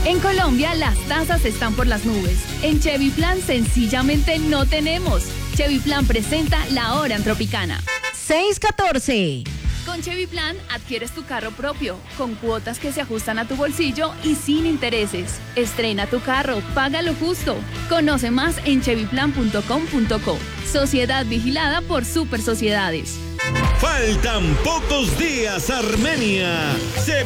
En Colombia las tasas están por las nubes. En Chevy Plan sencillamente no tenemos. Chevy Plan presenta La Hora en Tropicana. 6:14. Con Chevy Plan adquieres tu carro propio, con cuotas que se ajustan a tu bolsillo y sin intereses. Estrena tu carro, págalo justo. Conoce más en chevyplan.com.co. Sociedad vigilada por Super Sociedades. Faltan pocos días, Armenia.